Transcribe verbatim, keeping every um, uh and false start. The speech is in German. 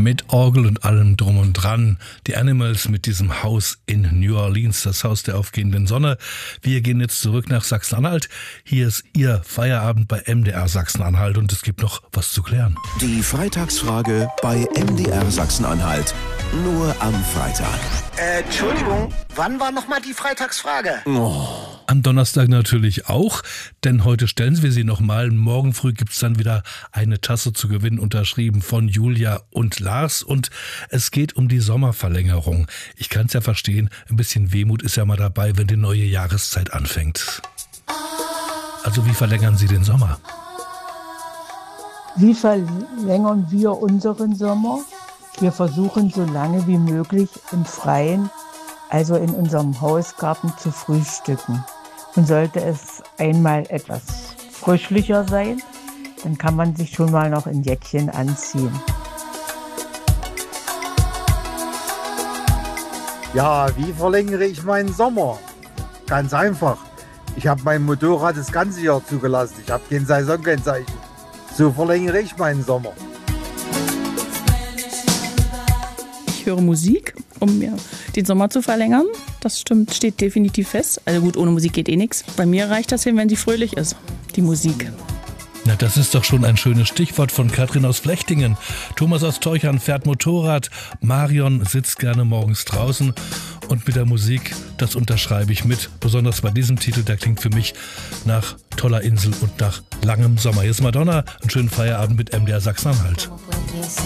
Mit Orgel und allem drum und dran. Die Animals mit diesem Haus in New Orleans, das Haus der aufgehenden Sonne. Wir gehen jetzt zurück nach Sachsen-Anhalt. Hier ist Ihr Feierabend bei M D R Sachsen-Anhalt und es gibt noch was zu klären. Die Freitagsfrage bei M D R Sachsen-Anhalt. Nur am Freitag. Äh, Entschuldigung, wann war nochmal die Freitagsfrage? Oh. Am Donnerstag natürlich auch, denn heute stellen wir sie nochmal. Morgen früh gibt's dann wieder eine Tasse zu gewinnen, unterschrieben von Julia und Lars. Und es geht um die Sommerverlängerung. Ich kann's ja verstehen, ein bisschen Wehmut ist ja mal dabei, wenn die neue Jahreszeit anfängt. Also wie verlängern Sie den Sommer? Wie verlängern wir unseren Sommer? Wir versuchen so lange wie möglich im Freien, also in unserem Hausgarten, zu frühstücken. Und sollte es einmal etwas frischlicher sein, dann kann man sich schon mal noch ein Jäckchen anziehen. Ja, wie verlängere ich meinen Sommer? Ganz einfach. Ich habe mein Motorrad das ganze Jahr zugelassen. Ich habe kein Saisonkennzeichen. So verlängere ich meinen Sommer. Ich höre Musik, um mir den Sommer zu verlängern. Das stimmt, steht definitiv fest. Also gut, ohne Musik geht eh nichts. Bei mir reicht das hin, wenn sie fröhlich ist, die Musik. Na, das ist doch schon ein schönes Stichwort von Katrin aus Flechtingen. Thomas aus Teuchern fährt Motorrad. Marion sitzt gerne morgens draußen. Und mit der Musik, das unterschreibe ich mit. Besonders bei diesem Titel, der klingt für mich nach toller Insel und nach langem Sommer. Hier ist Madonna, einen schönen Feierabend mit M D R Sachsen-Anhalt.